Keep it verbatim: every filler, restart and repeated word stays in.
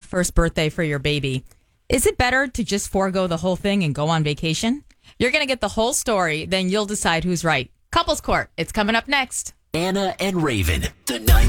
first birthday for your baby. Is it better to just forego the whole thing and go on vacation? You're going to get the whole story, then you'll decide who's right. Couples Court, it's coming up next. Anna and Raven, the nine